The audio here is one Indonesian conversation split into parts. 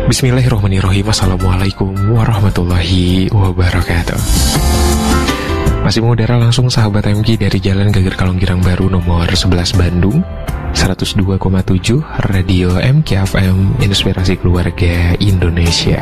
Bismillahirrahmanirrahim. Assalamualaikum warahmatullahi wabarakatuh. Masih mengudara langsung sahabat MG dari Jalan Gager Kalong Girang Baru nomor 11 Bandung, 102,7 Radio MKFM, Inspirasi Keluarga Indonesia.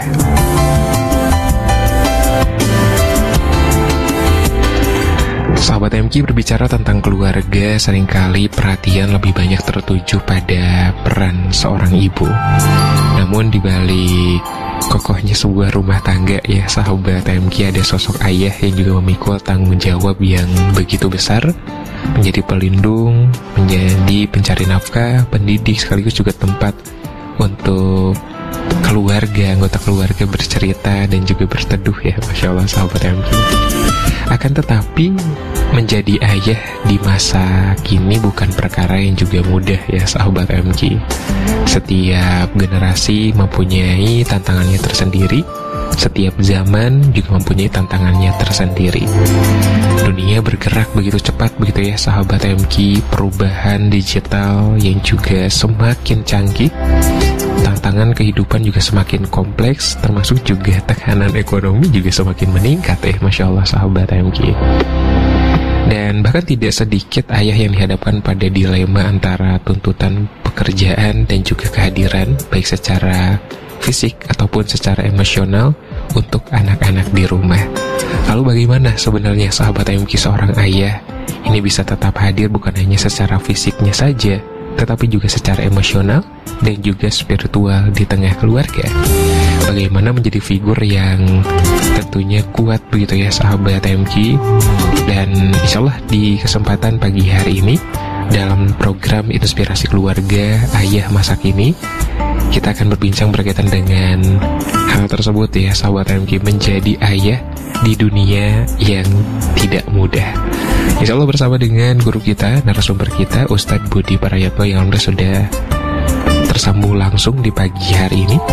Sahabat MK, berbicara tentang keluarga, seringkali perhatian lebih banyak tertuju pada peran seorang ibu. Namun di balik kokohnya sebuah rumah tangga, ya sahabat MK, ada sosok ayah yang juga memikul tanggung jawab yang begitu besar, menjadi pelindung, menjadi pencari nafkah, pendidik, sekaligus juga tempat untuk keluarga, anggota keluarga bercerita dan juga berteduh, ya Masya Allah sahabat MK. Akan tetapi menjadi ayah di masa kini bukan perkara yang juga mudah, ya sahabat MG. Setiap generasi mempunyai tantangannya tersendiri, setiap zaman juga mempunyai tantangannya tersendiri. Dunia bergerak begitu cepat begitu, ya sahabat MG. Perubahan digital yang juga semakin canggih, tantangan kehidupan juga semakin kompleks, termasuk juga tekanan ekonomi juga semakin meningkat, Masya Allah sahabat MG. Dan bahkan tidak sedikit ayah yang dihadapkan pada dilema antara tuntutan pekerjaan dan juga kehadiran, baik secara fisik ataupun secara emosional untuk anak-anak di rumah. Lalu bagaimana sebenarnya sahabat MG seorang ayah ini bisa tetap hadir bukan hanya secara fisiknya saja, tetapi juga secara emosional dan juga spiritual di tengah keluarga? Bagaimana menjadi figur yang tentunya kuat begitu, ya sahabat MG? Dan insya Allah di kesempatan pagi hari ini dalam program Inspirasi Keluarga Ayah Masa Kini, kita akan berbincang berkaitan dengan hal tersebut, ya sahabat MG, menjadi ayah di dunia yang tidak mudah. Insya Allah bersama dengan guru kita, narasumber kita, Ustadz Budi Parayatno, yang sudah tersambung langsung di pagi hari ini.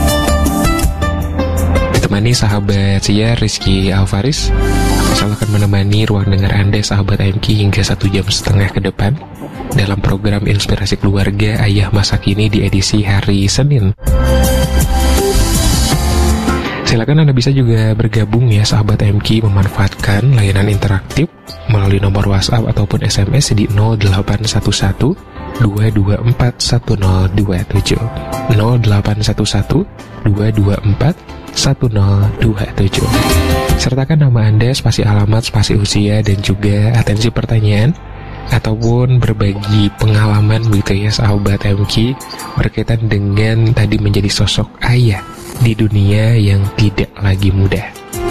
Ditemani sahabat saya Rizky Alvaris. Saya akan menemani ruang dengar Anda sahabat MK hingga 1,5 jam ke depan dalam program Inspirasi Keluarga Ayah Masa Kini di edisi hari Senin. Silakan Anda bisa juga bergabung, ya sahabat MK, memanfaatkan layanan interaktif melalui nomor WhatsApp ataupun SMS di 0811 224 1027 0811 224 1027. Sertakan nama Anda, spasi alamat, spasi usia, dan juga atensi pertanyaan ataupun berbagi pengalaman begitu, ya sahabat MK, berkaitan dengan tadi menjadi sosok ayah di dunia yang tidak lagi mudah.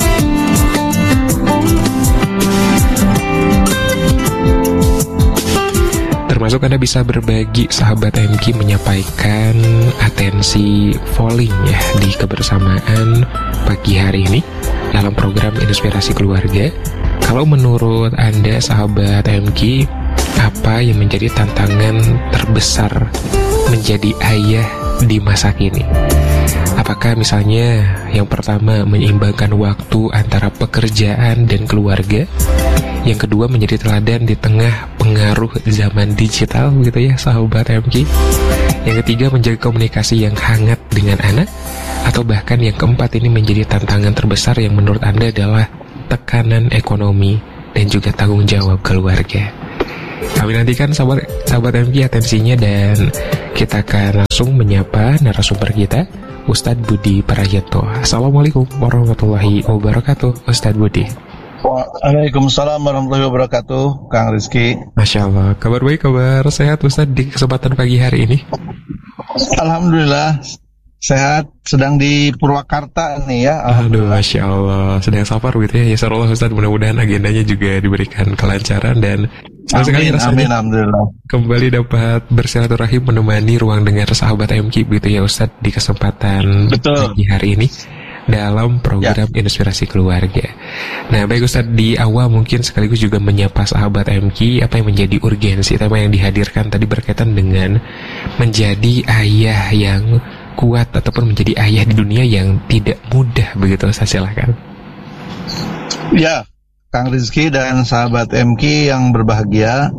Termasuk Anda bisa berbagi sahabat MK, menyampaikan atensi polling, ya di kebersamaan pagi hari ini dalam program Inspirasi Keluarga. Kalau menurut Anda sahabat MK, apa yang menjadi tantangan terbesar menjadi ayah di masa kini? Apakah misalnya yang pertama menyeimbangkan waktu antara pekerjaan dan keluarga? Yang kedua menjadi teladan di tengah pengaruh zaman digital gitu, ya sahabat MK. Yang ketiga menjaga komunikasi yang hangat dengan anak. Atau bahkan yang keempat ini menjadi tantangan terbesar yang menurut Anda adalah tekanan ekonomi dan juga tanggung jawab keluarga. Kami nantikan sahabat MK atensinya, dan kita akan langsung menyapa narasumber kita, Ustadz Budi Parayatno. Assalamualaikum warahmatullahi wabarakatuh, Ustadz Budi. Waalaikumsalam warahmatullahi wabarakatuh, Kang Rizky. Masya Allah, kabar baik, kabar sehat Ustadz di kesempatan pagi hari ini? Alhamdulillah sehat, sedang di Purwakarta nih, ya. Aduh, Masya Allah, sedang safar gitu, ya. Ya Allah Ustadz, mudah-mudahan agendanya juga diberikan kelancaran dan sekali rasanya alhamdulillah kembali dapat bersilaturahim menemani ruang dengar sahabat MK begitu, ya Ustadz, di kesempatan pagi hari ini dalam program Inspirasi Keluarga. Nah, baik Ustadz, di awal mungkin sekaligus juga menyapa sahabat MK, apa yang menjadi urgensi tema yang dihadirkan tadi berkaitan dengan menjadi ayah yang kuat ataupun menjadi ayah di dunia yang tidak mudah begitu, Ustadz, silakan. Ya, Kang Rizky dan sahabat MK yang berbahagia,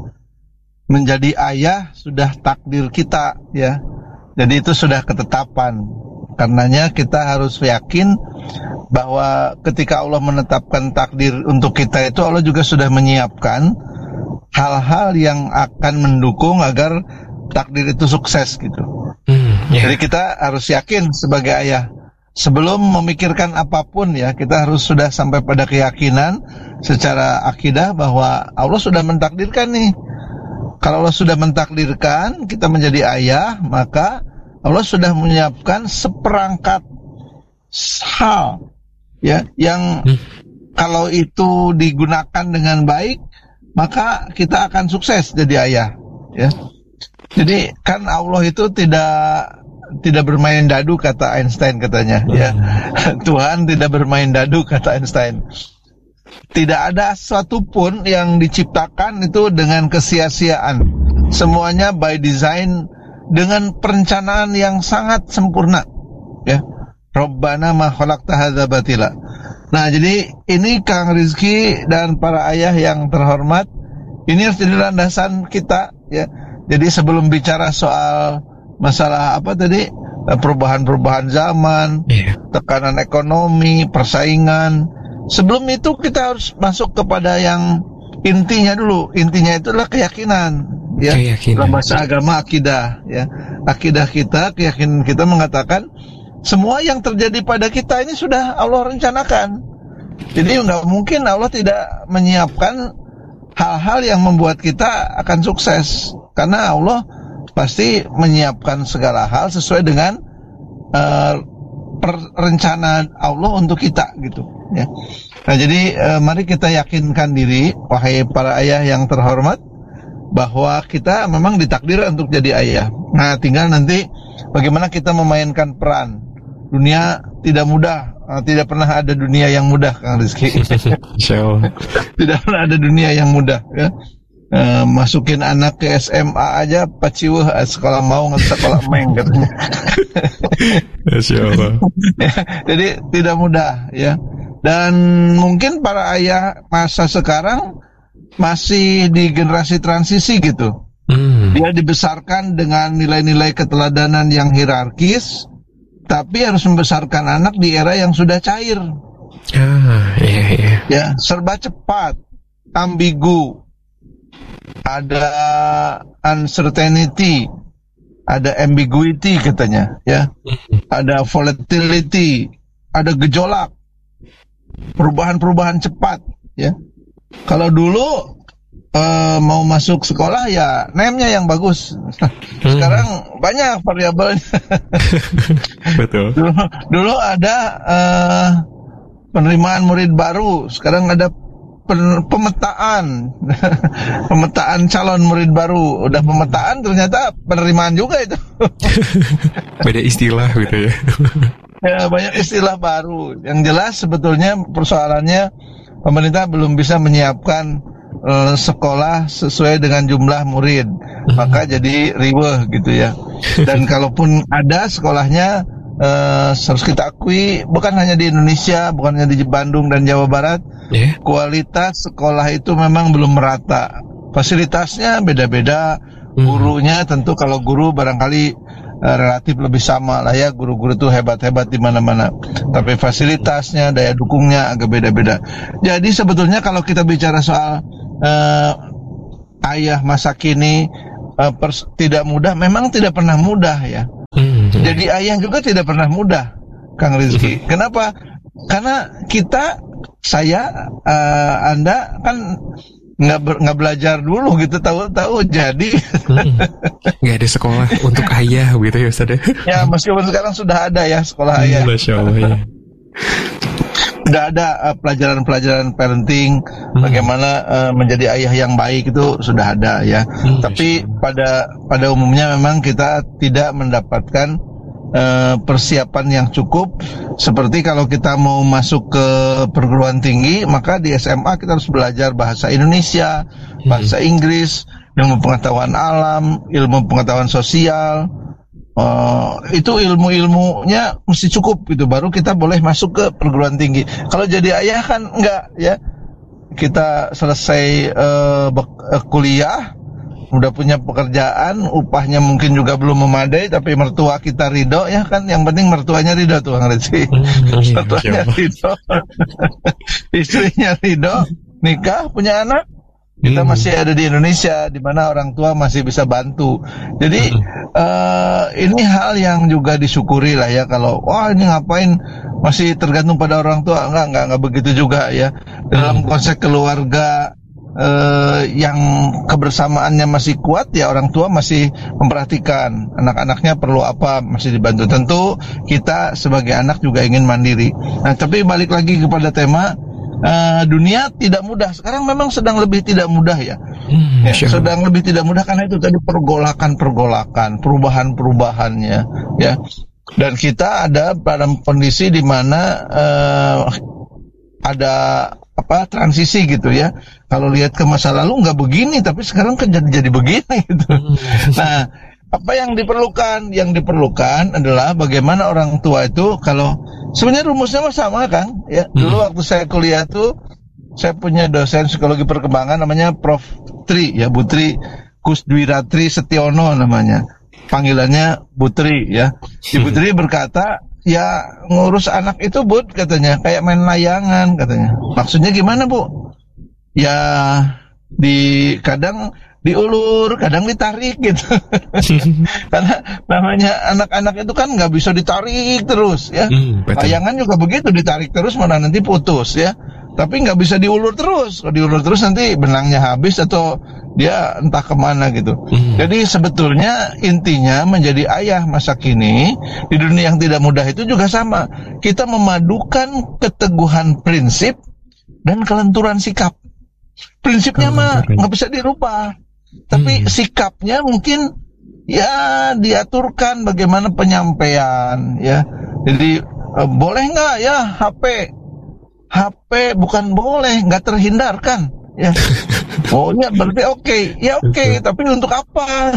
menjadi ayah sudah takdir kita, ya. Jadi itu sudah ketetapan. Karenanya kita harus yakin bahwa ketika Allah menetapkan takdir untuk kita itu, Allah juga sudah menyiapkan hal-hal yang akan mendukung agar takdir itu sukses gitu. Jadi kita harus yakin sebagai ayah. Sebelum memikirkan apapun ya, kita harus sudah sampai pada keyakinan secara akidah bahwa Allah sudah mentakdirkan nih. Kalau Allah sudah mentakdirkan kita menjadi ayah, maka Allah sudah menyiapkan seperangkat hal ya yang kalau itu digunakan dengan baik, maka kita akan sukses jadi ayah ya. Jadi kan Allah itu tidak bermain dadu, kata Einstein katanya ya. Tuhan tidak bermain dadu, kata Einstein. Tidak ada satupun yang diciptakan itu dengan kesia-siaan. Semuanya by design dengan perencanaan yang sangat sempurna ya. Rabbana ma khalaqta hadza batila. Nah, jadi ini Kang Rizky dan para ayah yang terhormat, ini harus jadi landasan kita ya. Jadi sebelum bicara soal masalah apa tadi, perubahan-perubahan zaman, tekanan ekonomi, persaingan, sebelum itu kita harus masuk kepada yang intinya dulu. Intinya itu adalah keyakinan ya. Dalam bahasa agama akidah ya. Akidah kita, keyakinan kita mengatakan semua yang terjadi pada kita ini sudah Allah rencanakan. Jadi nggak mungkin Allah tidak menyiapkan hal-hal yang membuat kita akan sukses, karena Allah pasti menyiapkan segala hal sesuai dengan rencana Allah untuk kita gitu ya. Nah, jadi mari kita yakinkan diri, wahai para ayah yang terhormat, bahwa kita memang ditakdir untuk jadi ayah. Nah, tinggal nanti bagaimana kita memainkan peran. Dunia tidak mudah, tidak pernah ada dunia yang mudah, Kang Rizky. Tidak pernah ada dunia yang mudah ya. Masukin anak ke SMA aja paciweh, sekolah mau nggak sekolah meng katanya. Jadi tidak mudah ya. Dan mungkin para ayah masa sekarang masih di generasi transisi gitu. Dia dibesarkan dengan nilai-nilai keteladanan yang hierarkis, tapi harus membesarkan anak di era yang sudah cair. Ya, serba cepat, ambigu, ada uncertainty, ada ambiguity katanya, ya, ada volatility, ada gejolak, perubahan-perubahan cepat, ya. Kalau dulu mau masuk sekolah ya name-nya yang bagus. Sekarang banyak variabelnya. Betul. Dulu ada penerimaan murid baru, sekarang ada pemetaan pemetaan calon murid baru. Udah pemetaan ternyata penerimaan juga itu. Beda istilah gitu ya. Ya, banyak istilah baru. Yang jelas sebetulnya persoalannya pemerintah belum bisa menyiapkan sekolah sesuai dengan jumlah murid, maka jadi riweh gitu ya. Dan kalaupun ada sekolahnya, harus kita akui bukan hanya di Indonesia, bukan hanya di Bandung dan Jawa Barat, kualitas sekolah itu memang belum merata. Fasilitasnya beda-beda, gurunya tentu kalau guru barangkali relatif lebih sama lah ya, guru-guru itu hebat-hebat di mana-mana. Tapi fasilitasnya, daya dukungnya agak beda-beda. Jadi sebetulnya kalau kita bicara soal ayah masa kini tidak mudah, memang tidak pernah mudah ya. Jadi ayah juga tidak pernah mudah, Kang Rizky. Kenapa? Karena saya, Anda kan nggak belajar dulu gitu, tahu jadi nggak ada sekolah untuk ayah gitu ya Ustaz. Ya meskipun sekarang sudah ada ya sekolah ayah. Masya Allah ya. Sudah ada pelajaran-pelajaran parenting, bagaimana menjadi ayah yang baik itu sudah ada ya. Tapi pada umumnya memang kita tidak mendapatkan persiapan yang cukup. Seperti kalau kita mau masuk ke perguruan tinggi, maka di SMA kita harus belajar bahasa Indonesia, bahasa Inggris, ilmu pengetahuan alam, ilmu pengetahuan sosial. Itu ilmu-ilmunya mesti cukup gitu, baru kita boleh masuk ke perguruan tinggi. Kalau jadi ayah kan enggak ya. Kita selesai kuliah, udah punya pekerjaan, upahnya mungkin juga belum memadai, tapi mertua kita ridho ya kan, yang penting mertuanya ridho tuh Bang Rizky. Mertuanya ridho, istrinya ridho, nikah, punya anak. Kita masih ada di Indonesia, di mana orang tua masih bisa bantu. Jadi ini hal yang juga disyukuri lah ya. Kalau wah ini ngapain masih tergantung pada orang tua, enggak begitu juga ya. Dalam konsep keluarga yang kebersamaannya masih kuat ya, orang tua masih memperhatikan anak-anaknya perlu apa, masih dibantu. Tentu kita sebagai anak juga ingin mandiri. Nah, tapi balik lagi kepada tema, dunia tidak mudah. Sekarang memang sedang lebih tidak mudah ya. Sedang lebih tidak mudah karena itu tadi pergolakan, perubahan-perubahannya ya. Dan kita ada pada kondisi di mana ada transisi gitu ya. Kalau lihat ke masa lalu nggak begini, tapi sekarang kan jadi begini gitu. Nah, apa yang diperlukan? Yang diperlukan adalah bagaimana orang tua itu, kalau sebenarnya rumusnya sama kan ya. Dulu waktu saya kuliah tuh, saya punya dosen psikologi perkembangan namanya Prof. Tri ya, Butri Kusdwiratri Setiono namanya. Panggilannya Butri ya. Ibu Tri berkata, ya ngurus anak itu Bud, katanya kayak main layangan katanya. Maksudnya gimana Bu? Ya kadang diulur, kadang ditarik gitu. Karena namanya anak-anak itu kan nggak bisa ditarik terus ya. Layangan juga begitu, ditarik terus mana nanti putus ya. Tapi nggak bisa diulur terus. Kalau diulur terus nanti benangnya habis atau dia entah kemana gitu. Jadi sebetulnya intinya menjadi ayah masa kini di dunia yang tidak mudah itu juga sama. Kita memadukan keteguhan prinsip dan kelenturan sikap. Prinsipnya mah nggak bisa dirubah, tapi sikapnya mungkin ya diaturkan bagaimana penyampaian ya. Jadi boleh nggak ya HP bukan boleh, nggak terhindarkan ya. Oh ya berarti oke, tapi untuk apa?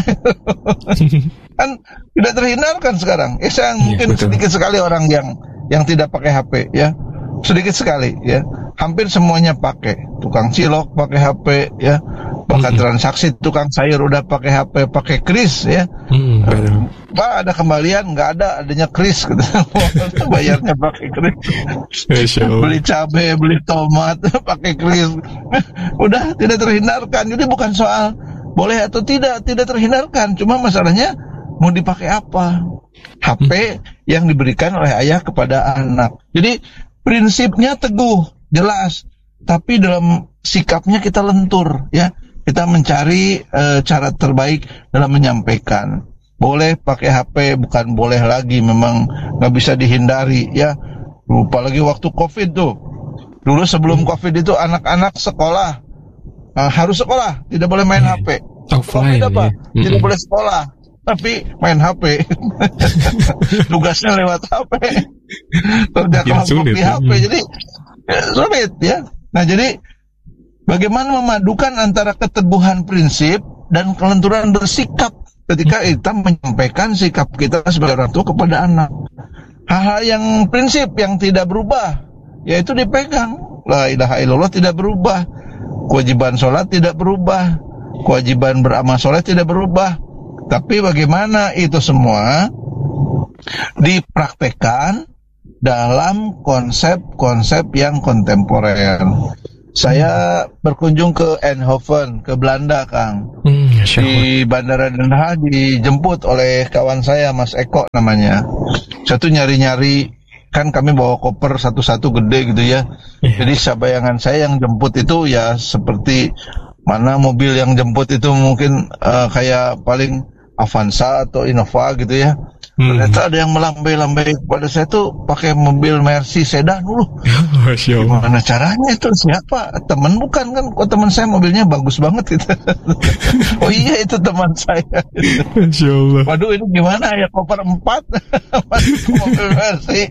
Kan tidak terhindarkan sekarang. Saya mungkin sedikit sekali orang yang tidak pakai HP ya, sedikit sekali ya. Hampir semuanya pakai. Tukang cilok pakai HP ya, bahkan transaksi tukang sayur udah pakai HP, pakai kris ya. Pak ada kembalian? Nggak ada, adanya kris gitu. Bayarnya pakai kris. Beli cabai, beli tomat pakai kris. Udah tidak terhindarkan. Jadi bukan soal boleh atau tidak terhindarkan, cuma masalahnya mau dipakai apa. HP yang diberikan oleh ayah kepada anak. Jadi prinsipnya teguh, jelas, tapi dalam sikapnya kita lentur ya. Kita mencari cara terbaik dalam menyampaikan. Boleh pakai HP, bukan boleh lagi, memang nggak bisa dihindari ya. Apalagi waktu COVID tuh. Dulu sebelum COVID itu anak-anak sekolah harus sekolah, tidak boleh main HP. Offline apa? Tidak boleh sekolah, tapi main HP. Tugasnya lewat HP. Kerja kelompok di HP. Jadi sulit ya. Nah, jadi bagaimana memadukan antara keteguhan prinsip dan kelenturan bersikap ketika kita menyampaikan sikap kita sebagai orang tua kepada anak. Hal-hal yang prinsip yang tidak berubah, yaitu dipegang. La ilaha illallah tidak berubah. Kewajiban sholat tidak berubah. Kewajiban beramal soleh tidak berubah. Tapi bagaimana itu semua dipraktekkan dalam konsep-konsep yang kontemporer. Saya berkunjung ke Eindhoven, ke Belanda, Kang. Di Bandara Den Haag dijemput oleh kawan saya, Mas Eko namanya. Saya tuh nyari-nyari, kan kami bawa koper satu-satu gede gitu ya. Jadi bayangan saya yang jemput itu ya seperti mana mobil yang jemput itu mungkin kayak paling Avanza atau Innova gitu ya. Ternyata ada yang melambai-lambai kepada saya tuh pakai mobil Mercy sedan dulu. Gimana caranya itu? Siapa? Teman bukan kan? Kok teman saya mobilnya bagus banget gitu. Oh iya itu teman saya. Gitu. Waduh ini gimana ya, koper 4 mobil Mercy.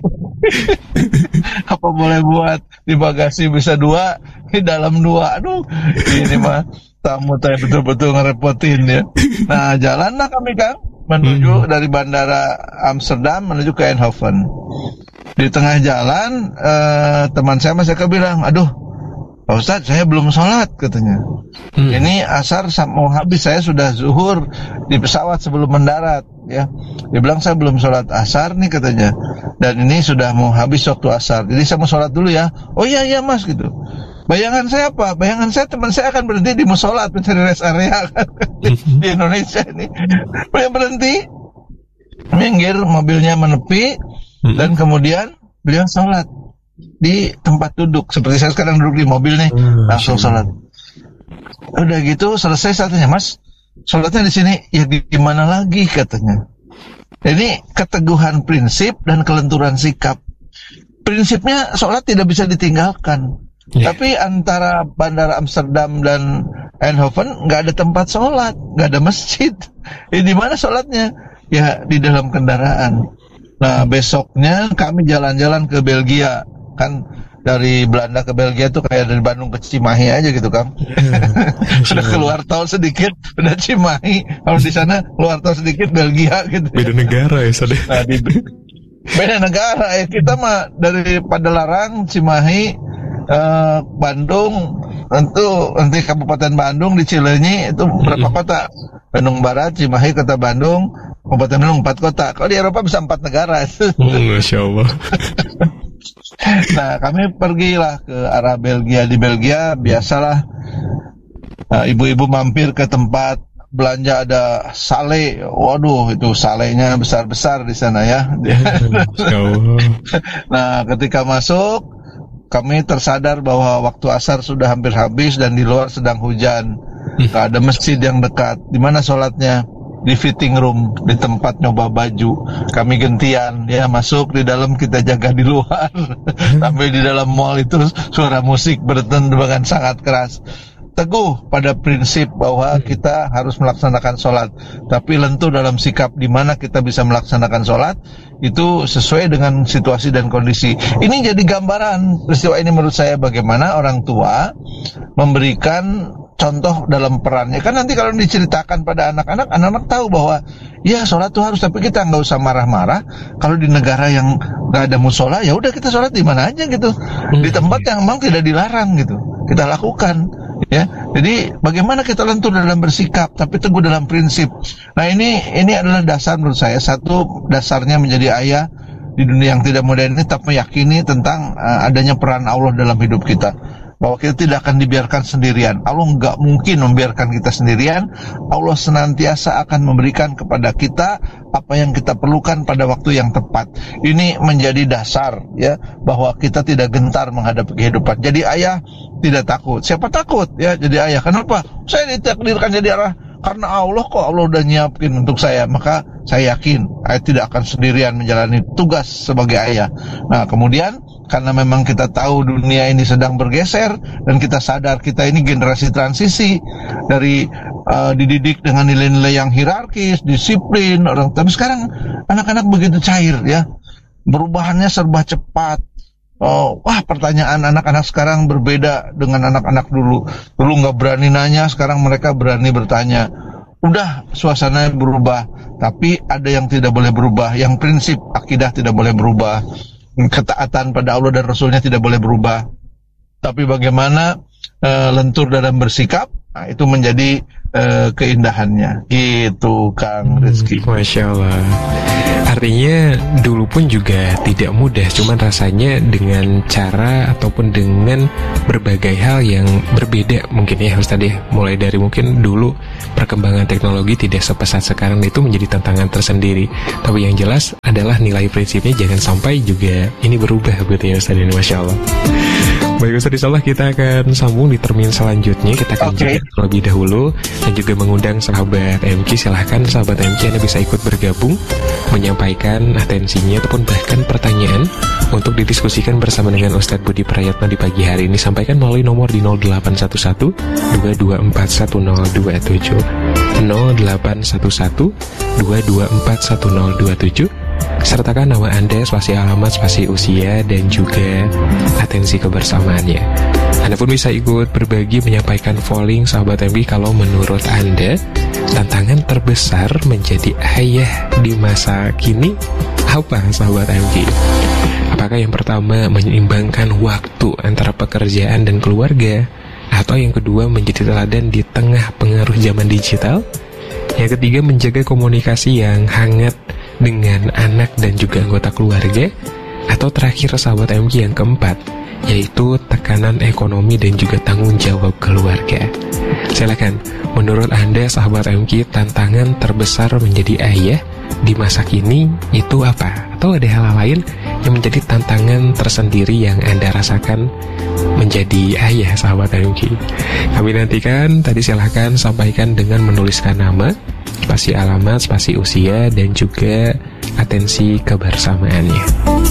Apa boleh buat di bagasi bisa 2, di dalam 2. Aduh ini mah tamu saya betul-betul ngerepotin ya. Nah jalanlah kami Kang menuju dari bandara Amsterdam menuju ke Eindhoven. Di tengah jalan teman saya Mas Eka bilang, aduh Pak Ustadz, saya belum sholat katanya. Ini asar mau habis, saya sudah zuhur di pesawat sebelum mendarat ya. Dia bilang saya belum sholat asar nih katanya. Dan ini sudah mau habis waktu asar. Jadi saya mau sholat dulu ya. Oh iya Mas gitu. Bayangan saya apa? Bayangan saya teman saya akan berhenti di musola mencari rest area kan di Indonesia ini. Beliau berhenti, minggir, mobilnya menepi, dan kemudian beliau sholat di tempat duduk. Seperti saya sekarang duduk di mobil nih, langsung sholat. Udah gitu selesai saatnya, Mas, sholatnya di sini. Ya gimana lagi katanya. Ini keteguhan prinsip dan kelenturan sikap. Prinsipnya sholat tidak bisa ditinggalkan. Tapi antara Bandara Amsterdam dan Eindhoven nggak ada tempat sholat, nggak ada masjid. Di mana sholatnya? Ya di dalam kendaraan. Nah besoknya kami jalan-jalan ke Belgia. Kan dari Belanda ke Belgia tuh kayak dari Bandung ke Cimahi aja gitu kan. Sudah keluar tol sedikit udah Cimahi. Kalau di sana keluar tol sedikit Belgia gitu. Beda negara ya Sade. Nah, beda negara ya. Kita mah dari Padalarang, Cimahi, Bandung, nanti Kabupaten Bandung, di Cileunyi itu berapa kota? Bandung Barat, Cimahi, Kota Bandung, Kabupaten Bandung 4 kota. Kalau di Eropa bisa 4 negara. Masya Allah. Nah kami pergilah ke arah Belgia. Di Belgia biasalah ibu-ibu mampir ke tempat belanja, ada sale. Waduh, itu salenya besar-besar di sana ya. Nah ketika masuk, kami tersadar bahwa waktu asar sudah hampir habis dan di luar sedang hujan. Gak ada masjid yang dekat. Di mana sholatnya? Di fitting room, di tempat nyoba baju. Kami gentian, ya masuk di dalam, kita jaga di luar. Sampai di dalam mall itu suara musik berdentum dengan sangat keras. Teguh pada prinsip bahwa kita harus melaksanakan sholat, tapi lentur dalam sikap di mana kita bisa melaksanakan sholat itu sesuai dengan situasi dan kondisi. Ini jadi gambaran peristiwa ini menurut saya bagaimana orang tua memberikan contoh dalam perannya. Kan nanti kalau diceritakan pada anak-anak, anak-anak tahu bahwa ya sholat itu harus, tapi kita nggak usah marah-marah. Kalau di negara yang nggak ada musola, ya udah kita sholat di mana aja gitu, di tempat yang memang tidak dilarang gitu, kita lakukan. Ya, jadi bagaimana kita lentur dalam bersikap, tapi teguh dalam prinsip. Nah ini adalah dasar menurut saya. Satu, dasarnya menjadi ayah di dunia yang tidak modern ini tetap meyakini tentang adanya peran Allah dalam hidup kita. Bahwa kita tidak akan dibiarkan sendirian. Allah nggak mungkin membiarkan kita sendirian. Allah senantiasa akan memberikan kepada kita apa yang kita perlukan pada waktu yang tepat. Ini menjadi dasar ya, bahwa kita tidak gentar menghadapi kehidupan. Jadi ayah tidak takut. Siapa takut ya jadi ayah? Kenapa? Saya ditakdirkan jadi ayah karena Allah kok. Allah udah nyiapin untuk saya. Maka saya yakin ayah tidak akan sendirian menjalani tugas sebagai ayah. Nah kemudian karena memang kita tahu dunia ini sedang bergeser dan kita sadar kita ini generasi transisi dari dididik dengan nilai-nilai yang hierarkis, disiplin orang. Tapi sekarang anak-anak begitu cair ya, perubahannya serba cepat. Wah, pertanyaan anak-anak sekarang berbeda dengan anak-anak dulu. Dulu nggak berani nanya, sekarang mereka berani bertanya. Udah suasananya berubah, tapi ada yang tidak boleh berubah. Yang prinsip akidah tidak boleh berubah. Ketaatan pada Allah dan Rasulnya tidak boleh berubah. Tapi bagaimana lentur dalam bersikap, nah, itu menjadi keindahannya. Gitu Kang Rizky. Masya Allah. Artinya dulu pun juga tidak mudah, cuman rasanya dengan cara ataupun dengan berbagai hal yang berbeda mungkin ya Ustaz ya. Mulai dari mungkin dulu perkembangan teknologi tidak sepesat sekarang, itu menjadi tantangan tersendiri. Tapi yang jelas adalah nilai prinsipnya jangan sampai juga ini berubah begitu ya Ustaz ini. Masya Allah. Baik Ustaz, insyaallah kita akan sambung di termin selanjutnya. Kita akan jeda terlebih dahulu dan juga mengundang sahabat MQ. Silahkan sahabat MQ, Anda bisa ikut bergabung, menyampaikan atensinya ataupun bahkan pertanyaan untuk didiskusikan bersama dengan Ustadz Budi Prayatno di pagi hari ini. Sampaikan melalui nomor di 0811 2241027 0811 2241027. Sertakan nama Anda, spasi alamat, spasi usia, dan juga atensi kebersamaannya. Anda pun bisa ikut berbagi, menyampaikan polling sahabat MB. Kalau menurut Anda tantangan terbesar menjadi ayah di masa kini apa sahabat MB? Apakah yang pertama menyeimbangkan waktu antara pekerjaan dan keluarga, atau yang kedua menjadi teladan di tengah pengaruh zaman digital? Yang ketiga menjaga komunikasi yang hangat dengan anak dan juga anggota keluarga? Atau terakhir sahabat MG yang keempat, yaitu tekanan ekonomi dan juga tanggung jawab keluarga? Silakan, menurut Anda sahabat MG, tantangan terbesar menjadi ayah di masa kini itu apa? Atau ada hal lain yang menjadi tantangan tersendiri yang Anda rasakan menjadi ayah sahabat MG? Kami nantikan. Tadi silahkan sampaikan dengan menuliskan nama, spasi alamat, spasi usia, dan juga atensi kebersamaannya.